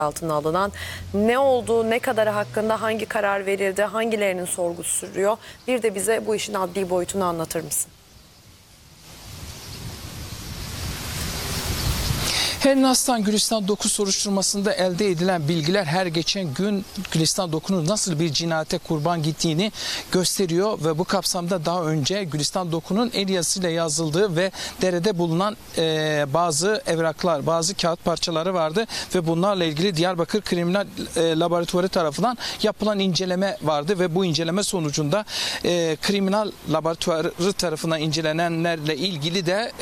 altına alınan ne oldu, ne kadar hakkında hangi karar verildi, hangilerinin sorgusu sürüyor? Bir de bize bu işin adli boyutunu anlatır mısın? Helin Aslan Gülistan Doku soruşturmasında elde edilen bilgiler her geçen gün Gülistan Doku'nun nasıl bir cinayete kurban gittiğini gösteriyor ve bu kapsamda daha önce Gülistan Doku'nun el yazısıyla yazıldığı ve derede bulunan bazı evraklar, bazı kağıt parçaları vardı ve bunlarla ilgili Diyarbakır Kriminal Laboratuvarı tarafından yapılan inceleme vardı ve bu inceleme sonucunda Kriminal Laboratuvarı tarafından incelenenlerle ilgili de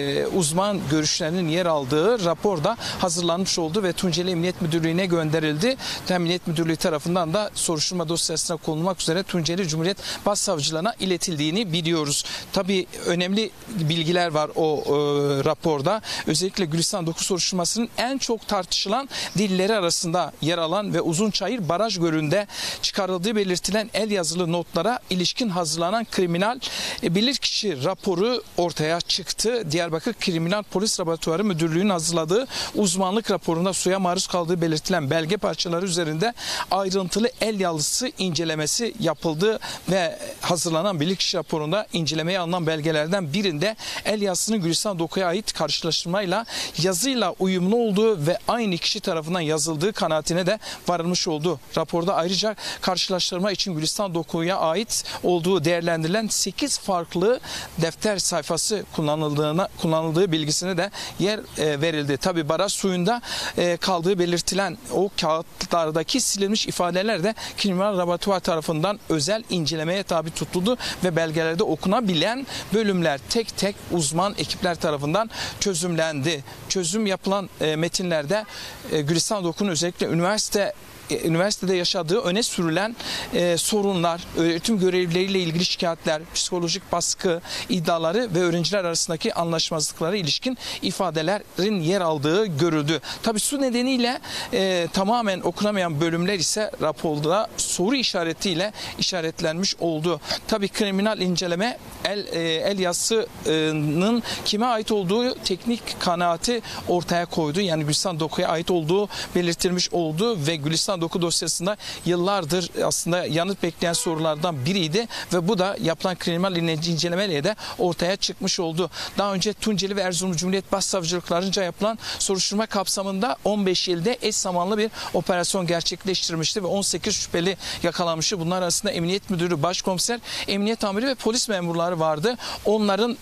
uzman görüşlerinin yer aldığı raporda hazırlanmış oldu ve Tunceli Emniyet Müdürlüğü'ne gönderildi. Emniyet Müdürlüğü tarafından da soruşturma dosyasına konulmak üzere Tunceli Cumhuriyet Başsavcılığına iletildiğini biliyoruz. Tabii önemli bilgiler var o raporda. Özellikle Gülistan Doku soruşturmasının en çok tartışılan dilleri arasında yer alan ve Uzunçayır Baraj Gölü'nde çıkarıldığı belirtilen el yazılı notlara ilişkin hazırlanan kriminal bilirkişi raporu ortaya çıktı. Diyarbakır Kriminal Polis Laboratuvarı Müdürlüğü'nün hazırladığı uzmanlık raporunda suya maruz kaldığı belirtilen belge parçaları üzerinde ayrıntılı el yazısı incelemesi yapıldı ve hazırlanan bilirkişi raporunda incelemeye alınan belgelerden birinde el yazısının Gülistan Doku'ya ait karşılaştırmayla yazıyla uyumlu olduğu ve aynı kişi tarafından yazıldığı kanaatine de varılmış oldu. Raporda ayrıca karşılaştırma için Gülistan Doku'ya ait olduğu değerlendirilen 8 farklı defter sayfası kullanıldığı bilgisine de yer verildi. Tabi baraj suyunda kaldığı belirtilen o kağıtlardaki silinmiş ifadeler de kriminal laboratuvar tarafından özel incelemeye tabi tutuldu ve belgelerde okunabilen bölümler tek tek uzman ekipler tarafından çözümlendi. Çözüm yapılan metinlerde Gülistan Doku'nun özellikle üniversitede yaşadığı öne sürülen sorunlar, öğretim görevlileriyle ilgili şikayetler, psikolojik baskı iddiaları ve öğrenciler arasındaki anlaşmazlıklara ilişkin ifadelerin yer aldığı görüldü. Tabii su nedeniyle tamamen okunamayan bölümler ise raporda soru işaretiyle işaretlenmiş oldu. Tabii kriminal inceleme el yazısının kime ait olduğu teknik kanaati ortaya koydu. Yani Gülistan Doku'ya ait olduğu belirtilmiş oldu ve Gülistan Doku dosyasında yıllardır aslında yanıt bekleyen sorulardan biriydi ve bu da yapılan kriminal incelemeyle de ortaya çıkmış oldu. Daha önce Tunceli ve Erzurum Cumhuriyet Başsavcılıklarınca yapılan soruşturma kapsamında 15 ilde eş zamanlı bir operasyon gerçekleştirmişti ve 18 şüpheli yakalanmıştı. Bunlar arasında Emniyet Müdürü, Başkomiser, Emniyet Amiri ve polis memurları vardı. Onların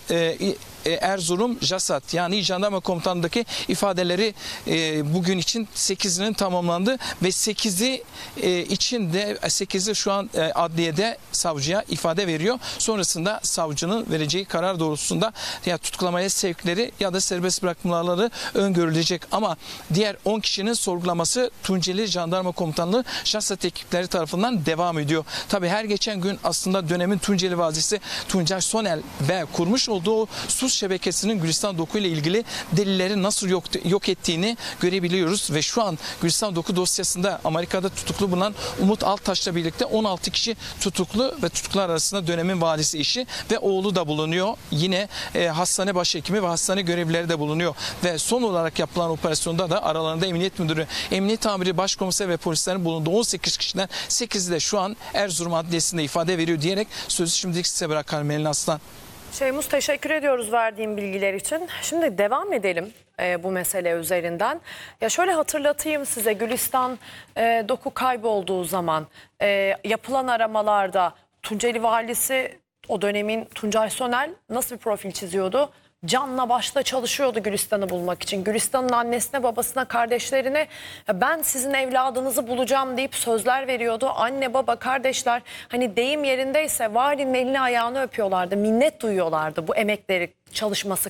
Erzurum JASAT yani Jandarma Komutanlığı'ndaki ifadeleri bugün için 8'inin tamamlandı ve 8'i için de 8'i şu an adliyede savcıya ifade veriyor. Sonrasında savcının vereceği karar doğrultusunda ya tutuklamaya sevkleri ya da serbest bırakmaları öngörülecek ama diğer 10 kişinin sorgulaması Tunceli Jandarma Komutanlığı JASAT ekipleri tarafından devam ediyor. Tabii her geçen gün aslında dönemin Tunceli Valisi Tuncay Sonel ve kurmuş olduğu sus şebekesinin Gülistan Doku ile ilgili delilleri nasıl yok ettiğini görebiliyoruz ve şu an Gülistan Doku dosyasında Amerika'da tutuklu bulunan Umut Alttaş'la birlikte 16 kişi tutuklu ve tutuklar arasında dönemin valisi eşi ve oğlu da bulunuyor. Yine hastane başhekimi ve hastane görevlileri de bulunuyor ve son olarak yapılan operasyonda da aralarında Emniyet Müdürü, Emniyet Amiri, Başkomiser ve polislerin bulunduğu 18 kişiden 8'i de şu an Erzurum Adliyesi'nde ifade veriyor diyerek sözü şimdilik size bırakalım Helin Aslan. Şeymus, teşekkür ediyoruz verdiğim bilgiler için. Şimdi devam edelim bu mesele üzerinden. Ya şöyle hatırlatayım size, Gülistan Doku kaybolduğu zaman yapılan aramalarda Tunceli Valisi, o dönemin Tuncay Sonel nasıl bir profil çiziyordu? Canla başla çalışıyordu Gülistan'ı bulmak için. Gülistan'ın annesine, babasına, kardeşlerine ben sizin evladınızı bulacağım deyip sözler veriyordu. Anne, baba, kardeşler hani deyim yerindeyse valinin elini ayağını öpüyorlardı. Minnet duyuyorlardı bu emekleri çalışması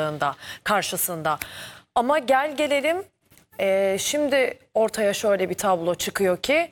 karşısında. Ama gelelim şimdi ortaya şöyle bir tablo çıkıyor ki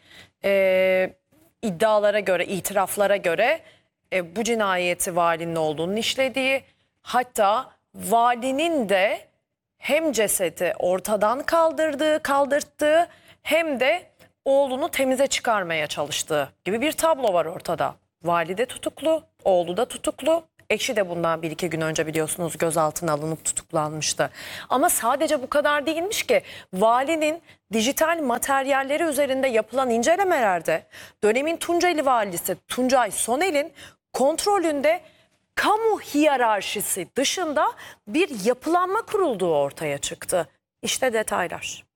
iddialara göre, itiraflara göre bu cinayeti valinin olduğunu işlediği, hatta valinin de hem cesedi ortadan kaldırttığı hem de oğlunu temize çıkarmaya çalıştığı gibi bir tablo var ortada. Valide tutuklu, oğlu da tutuklu, Eşi de bundan 1-2 gün önce biliyorsunuz gözaltına alınıp tutuklanmıştı. Ama sadece bu kadar değilmiş ki valinin dijital materyalleri üzerinde yapılan incelemelerde dönemin Tunceli valisi Tuncay Sonel'in kontrolünde kamu hiyerarşisi dışında bir yapılanma kurulduğu ortaya çıktı. İşte detaylar.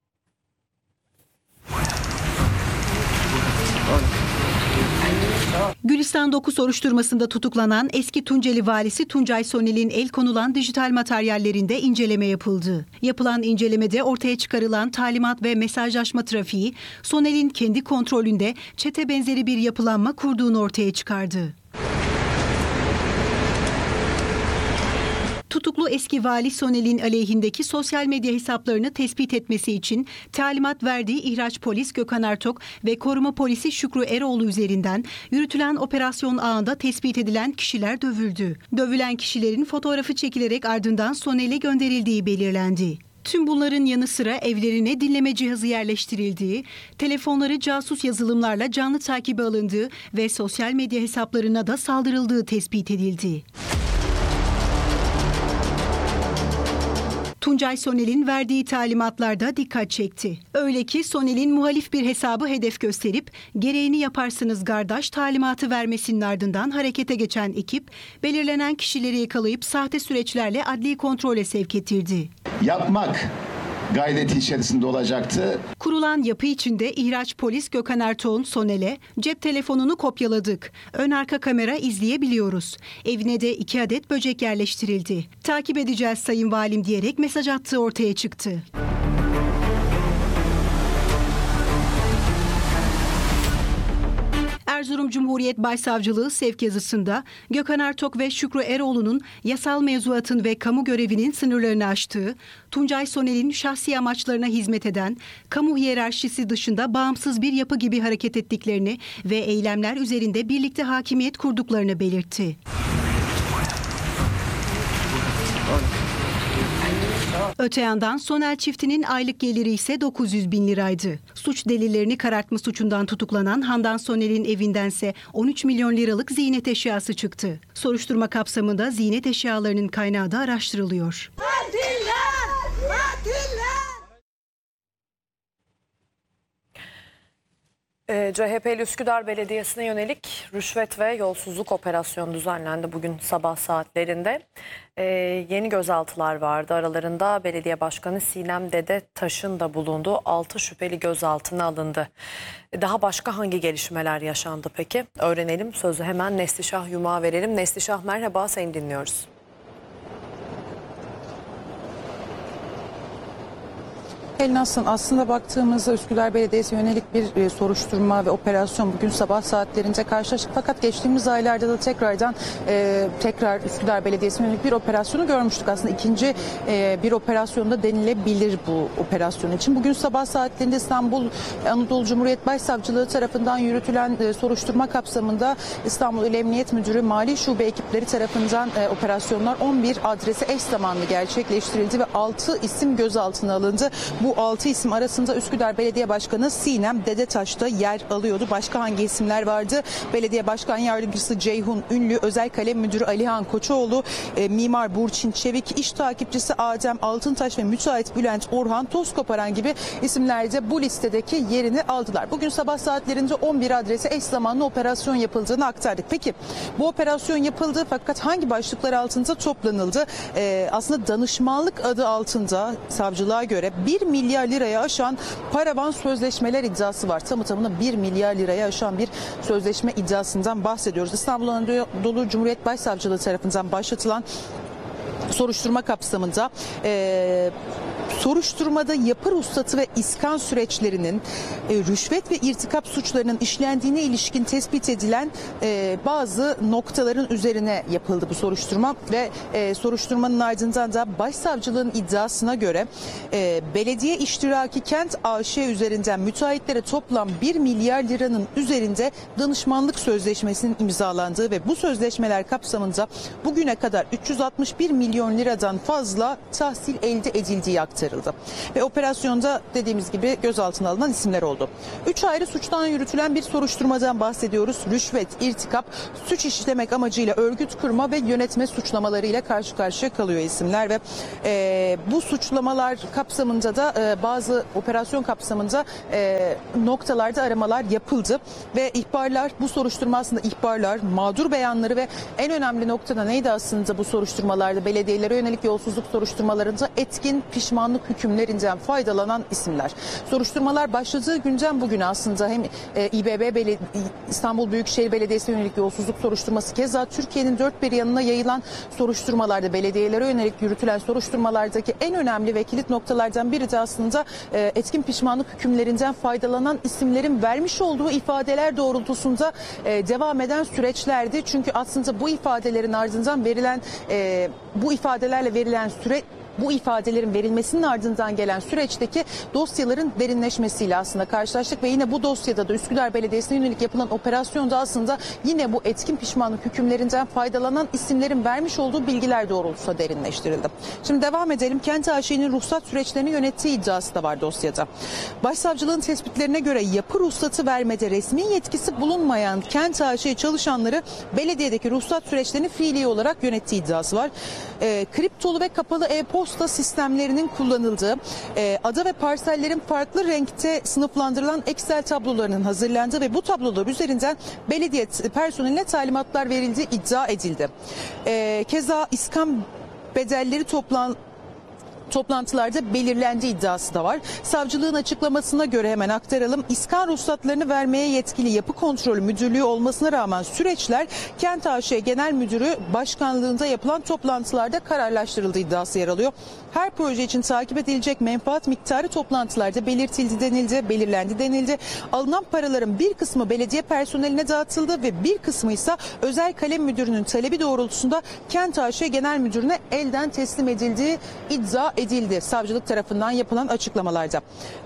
Gülistan 9 soruşturmasında tutuklanan eski Tunceli valisi Tuncay Sonel'in el konulan dijital materyallerinde inceleme yapıldı. Yapılan incelemede ortaya çıkarılan talimat ve mesajlaşma trafiği Sonel'in kendi kontrolünde çete benzeri bir yapılanma kurduğunu ortaya çıkardı. Tutuklu eski vali Sonel'in aleyhindeki sosyal medya hesaplarını tespit etmesi için talimat verdiği İhraç Polis Gökhan Ertok ve Koruma Polisi Şükrü Eroğlu üzerinden yürütülen operasyon ağında tespit edilen kişiler dövüldü. Dövülen kişilerin fotoğrafı çekilerek ardından Sonel'e gönderildiği belirlendi. Tüm bunların yanı sıra evlerine dinleme cihazı yerleştirildiği, telefonları casus yazılımlarla canlı takibe alındığı ve sosyal medya hesaplarına da saldırıldığı tespit edildi. Tuncay Sonel'in verdiği talimatlarda dikkat çekti. Öyle ki Sonel'in muhalif bir hesabı hedef gösterip gereğini yaparsınız kardeş talimatı vermesinin ardından harekete geçen ekip belirlenen kişileri yakalayıp sahte süreçlerle adli kontrole sevk ettirdi. Yapmak gayreti içerisinde olacaktı. Kurulan yapı içinde İhraç Polis Gökhan Ertuğ'un Sonel'e cep telefonunu kopyaladık. Ön arka kamera izleyebiliyoruz. Evine de 2 adet böcek yerleştirildi. Takip edeceğiz sayın valim diyerek mesaj attığı ortaya çıktı. Erzurum Cumhuriyet Başsavcılığı sevk yazısında Gökhan Ertok ve Şükrü Eroğlu'nun yasal mevzuatın ve kamu görevinin sınırlarını aştığı, Tuncay Sonel'in şahsi amaçlarına hizmet eden, kamu hiyerarşisi dışında bağımsız bir yapı gibi hareket ettiklerini ve eylemler üzerinde birlikte hakimiyet kurduklarını belirtti. Öte yandan Sonel çiftinin aylık geliri ise 900 bin liraydı. Suç delillerini karartma suçundan tutuklanan Handan Sonel'in evindense 13 milyon liralık ziynet eşyası çıktı. Soruşturma kapsamında ziynet eşyalarının kaynağı da araştırılıyor. CHP'li Üsküdar Belediyesi'ne yönelik rüşvet ve yolsuzluk operasyonu düzenlendi bugün sabah saatlerinde. Yeni gözaltılar vardı. Aralarında belediye başkanı Sinem Dedetaş'ın da bulunduğu 6 şüpheli gözaltına alındı. Daha başka hangi gelişmeler yaşandı peki? Öğrenelim. Sözü hemen Neslişah Yumak'a verelim. Neslişah merhaba, seni dinliyoruz. Elnas'ın aslında baktığımızda Üsküdar Belediyesi yönelik bir soruşturma ve operasyon bugün sabah saatlerinde karşılaştık. Fakat geçtiğimiz aylarda da tekrar Üsküdar Belediyesi yönelik bir operasyonu görmüştük. Aslında ikinci bir operasyonda denilebilir bu operasyon için. Bugün sabah saatlerinde İstanbul Anadolu Cumhuriyet Başsavcılığı tarafından yürütülen soruşturma kapsamında İstanbul İl Emniyet Müdürü Mali Şube ekipleri tarafından operasyonlar 11 adrese eş zamanlı gerçekleştirildi ve 6 isim gözaltına alındı. Bu 6 isim arasında Üsküdar Belediye Başkanı Sinem Dedetaş da yer alıyordu. Başka hangi isimler vardı? Belediye Başkan Yardımcısı Ceyhun Ünlü, Özel Kalem Müdürü Alihan Koçoğlu, Mimar Burçin Çevik, İş Takipçisi Adem Altıntaş ve Müteahhit Bülent Orhan Tozkoparan gibi isimler de bu listedeki yerini aldılar. Bugün sabah saatlerinde 11 adrese eş zamanlı operasyon yapıldığını aktardık. Peki bu operasyon yapıldı fakat hangi başlıklar altında toplanıldı? Aslında danışmanlık adı altında savcılığa göre 1 milyar liraya aşan paravan sözleşmeler iddiası var. Tamı tamına 1 milyar liraya aşan bir sözleşme iddiasından bahsediyoruz. İstanbul Anadolu Cumhuriyet Başsavcılığı tarafından başlatılan soruşturma kapsamında soruşturmada yapı ruhsatı ve iskan süreçlerinin rüşvet ve irtikap suçlarının işlendiğine ilişkin tespit edilen bazı noktaların üzerine yapıldı bu soruşturma ve soruşturmanın ardından da başsavcılığın iddiasına göre belediye iştiraki kent AŞ üzerinden müteahhitlere toplam 1 milyar liranın üzerinde danışmanlık sözleşmesinin imzalandığı ve bu sözleşmeler kapsamında bugüne kadar 361 milyon liradan fazla tahsil elde edildiği aktarıldı. aktarıldı. Ve operasyonda dediğimiz gibi gözaltına alınan isimler oldu. 3 ayrı suçtan yürütülen bir soruşturmadan bahsediyoruz. Rüşvet, irtikap, suç işlemek amacıyla örgüt kurma ve yönetme suçlamalarıyla karşı karşıya kalıyor isimler ve bu suçlamalar kapsamında da bazı operasyon kapsamında noktalarda aramalar yapıldı ve ihbarlar, bu soruşturma aslında ihbarlar, mağdur beyanları ve en önemli noktada neydi aslında bu soruşturmalarda, belediyelere yönelik yolsuzluk soruşturmalarında etkin pişmanlık hükümlerinden faydalanan isimler. Soruşturmalar başladığı günden bugüne aslında hem İstanbul Büyükşehir Belediyesi'ne yönelik yolsuzluk soruşturması, keza Türkiye'nin dört bir yanına yayılan soruşturmalarda, belediyelere yönelik yürütülen soruşturmalardaki en önemli ve kilit noktalardan biri de aslında etkin pişmanlık hükümlerinden faydalanan isimlerin vermiş olduğu ifadeler doğrultusunda devam eden süreçlerdi. Çünkü aslında bu ifadelerin ardından verilen, bu ifadelerle verilen süre, bu ifadelerin verilmesinin ardından gelen süreçteki dosyaların derinleşmesiyle aslında karşılaştık ve yine bu dosyada da Üsküdar Belediyesi'ne yönelik yapılan operasyonda aslında yine bu etkin pişmanlık hükümlerinden faydalanan isimlerin vermiş olduğu bilgiler doğrultusunda derinleştirildi. Şimdi devam edelim. Kent AŞ'nin ruhsat süreçlerini yönettiği iddiası da var dosyada. Başsavcılığın tespitlerine göre yapı ruhsatı vermede resmi yetkisi bulunmayan Kent AŞ çalışanları belediyedeki ruhsat süreçlerini fiili olarak yönettiği iddiası var. Kriptolu ve kapalı e-posta sistemlerinin kullanıldığı, ada ve parsellerin farklı renkte sınıflandırılan Excel tablolarının hazırlandığı ve bu tablolar üzerinden belediye personeline talimatlar verildiği iddia edildi. Keza iskan bedelleri toplantılarda belirlendiği iddiası da var. Savcılığın açıklamasına göre hemen aktaralım. İskan ruhsatlarını vermeye yetkili Yapı Kontrolü Müdürlüğü olmasına rağmen süreçler Kent AŞ Genel Müdürü başkanlığında yapılan toplantılarda kararlaştırıldığı iddiası yer alıyor. Her proje için takip edilecek menfaat miktarı toplantılarda belirlendi denildi. Alınan paraların bir kısmı belediye personeline dağıtıldı ve bir kısmı ise özel kalem müdürünün talebi doğrultusunda Kent AŞ Genel Müdürü'ne elden teslim edildiği iddia edildi savcılık tarafından yapılan açıklamalarda.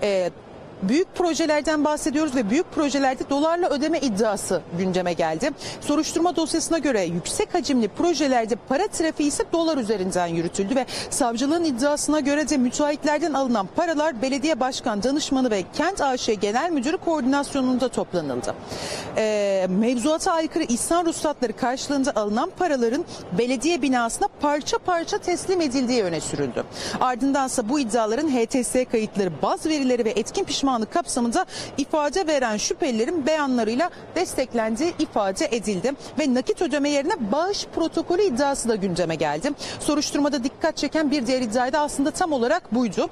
Büyük projelerden bahsediyoruz ve büyük projelerde dolarla ödeme iddiası gündeme geldi. Soruşturma dosyasına göre yüksek hacimli projelerde para trafiği ise dolar üzerinden yürütüldü ve savcılığın iddiasına göre de müteahhitlerden alınan paralar belediye başkan danışmanı ve Kent AŞ Genel Müdürü koordinasyonunda toplanıldı. Mevzuata aykırı ihsan ruhsatları karşılığında alınan paraların belediye binasına parça parça teslim edildiği öne sürüldü. Ardındansa bu iddiaların HTS kayıtları, baz verileri ve etkin pişmanlık kapsamında ifade veren şüphelilerin beyanlarıyla desteklendiği ifade edildi ve nakit ödeme yerine bağış protokolü iddiası da gündeme geldi. Soruşturmada dikkat çeken bir diğer iddia da aslında tam olarak buydu.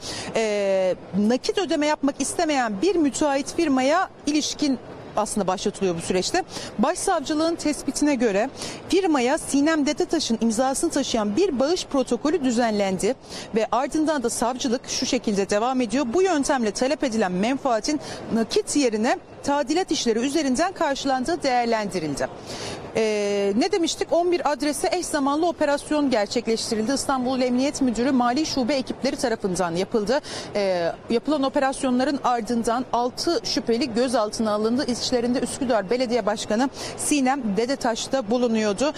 Nakit ödeme yapmak istemeyen bir müteahhit firmaya ilişkin aslında başlatılıyor bu süreçte. Başsavcılığın tespitine göre firmaya Sinem Dedetaş'ın imzasını taşıyan bir bağış protokolü düzenlendi ve ardından da savcılık şu şekilde devam ediyor. Bu yöntemle talep edilen menfaatin nakit yerine tadilat işleri üzerinden karşılandığı değerlendirildi. Ne demiştik? 11 adrese eş zamanlı operasyon gerçekleştirildi. İstanbul Emniyet Müdürü Mali Şube ekipleri tarafından yapıldı. Yapılan operasyonların ardından 6 şüpheli gözaltına alındı. İçlerinde Üsküdar Belediye Başkanı Sinem Dedetaş da bulunuyordu.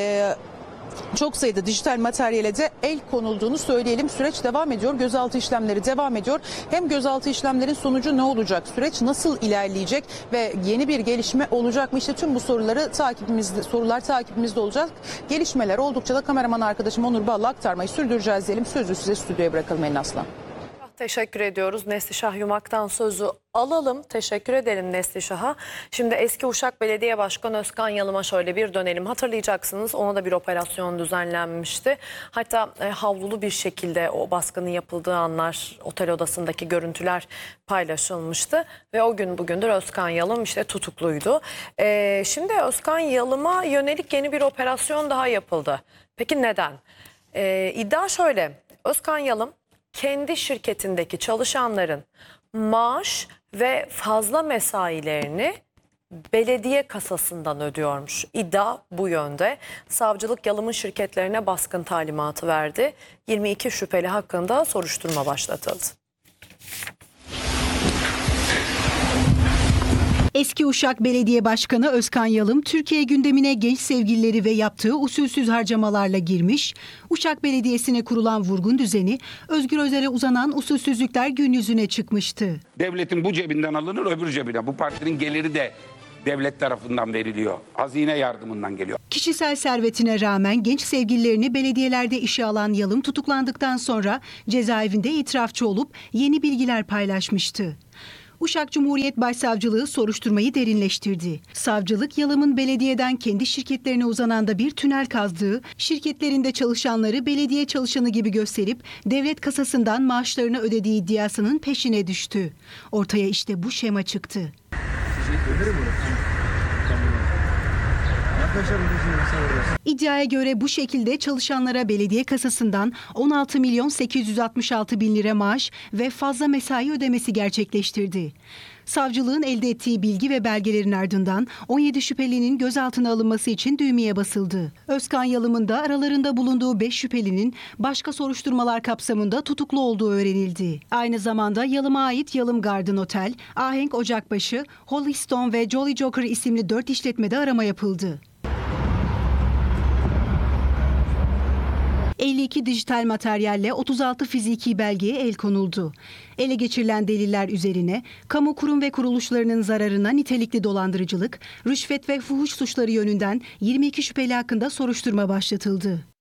Çok sayıda dijital materyale de el konulduğunu söyleyelim. Süreç devam ediyor. Gözaltı işlemleri devam ediyor. Hem gözaltı işlemlerin sonucu ne olacak? Süreç nasıl ilerleyecek? Ve yeni bir gelişme olacak mı? İşte tüm bu sorular takipimizde olacak. Gelişmeler oldukça da kameraman arkadaşım Onur Bal'la aktarmayı sürdüreceğiz diyelim. Sözü size stüdyoya bırakalım Elin Aslan. Teşekkür ediyoruz. Neslişah Yumak'tan sözü alalım. Teşekkür edelim Neslişah'a. Şimdi eski Uşak Belediye Başkanı Özkan Yalım'a şöyle bir dönelim. Hatırlayacaksınız, ona da bir operasyon düzenlenmişti. Hatta havlulu bir şekilde o baskının yapıldığı anlar, otel odasındaki görüntüler paylaşılmıştı. Ve o gün bugündür Özkan Yalım işte tutukluydu. Şimdi Özkan Yalım'a yönelik yeni bir operasyon daha yapıldı. Peki neden? İddia şöyle: Özkan Yalım kendi şirketindeki çalışanların maaş ve fazla mesailerini belediye kasasından ödüyormuş. İddia bu yönde. Savcılık Yalım'ın şirketlerine baskın talimatı verdi. 22 şüpheli hakkında soruşturma başlatıldı. Eski Uşak Belediye Başkanı Özkan Yalım, Türkiye gündemine genç sevgilileri ve yaptığı usulsüz harcamalarla girmiş, Uşak Belediyesi'ne kurulan vurgun düzeni, Özgür Özel'e uzanan usulsüzlükler gün yüzüne çıkmıştı. Devletin bu cebinden alınır, öbür cebine. Bu partinin geliri de devlet tarafından veriliyor. Hazine yardımından geliyor. Kişisel servetine rağmen genç sevgililerini belediyelerde işe alan Yalım tutuklandıktan sonra cezaevinde itirafçı olup yeni bilgiler paylaşmıştı. Uşak Cumhuriyet Başsavcılığı soruşturmayı derinleştirdi. Savcılık, Yalım'ın belediyeden kendi şirketlerine uzanan da bir tünel kazdığı, şirketlerinde çalışanları belediye çalışanı gibi gösterip devlet kasasından maaşlarını ödediği iddiasının peşine düştü. Ortaya işte bu şema çıktı. İddiaya göre bu şekilde çalışanlara belediye kasasından 16 milyon 866 bin lira maaş ve fazla mesai ödemesi gerçekleştirdi. Savcılığın elde ettiği bilgi ve belgelerin ardından 17 şüphelinin gözaltına alınması için düğmeye basıldı. Özkan Yalım'ın da aralarında bulunduğu 5 şüphelinin başka soruşturmalar kapsamında tutuklu olduğu öğrenildi. Aynı zamanda Yalım'a ait Yalım Garden Otel, Ahenk Ocakbaşı, Holy Stone ve Jolly Joker isimli 4 işletmede arama yapıldı. 52 dijital materyalle 36 fiziki belgeye el konuldu. Ele geçirilen deliller üzerine kamu kurum ve kuruluşlarının zararına nitelikli dolandırıcılık, rüşvet ve fuhuş suçları yönünden 22 şüpheli hakkında soruşturma başlatıldı.